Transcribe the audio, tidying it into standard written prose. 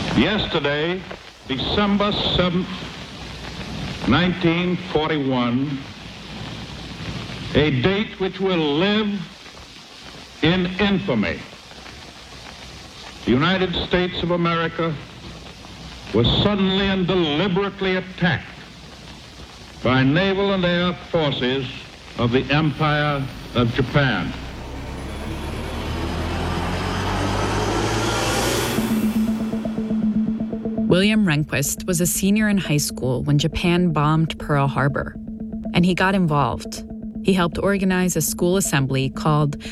Yesterday, December 7th, 1941, a date which will live in infamy. The United States of America was suddenly and deliberately attacked by naval and air forces of the Empire of Japan. William Rehnquist was a senior in high school when Japan bombed Pearl Harbor, and he got involved. He helped organize a school assembly called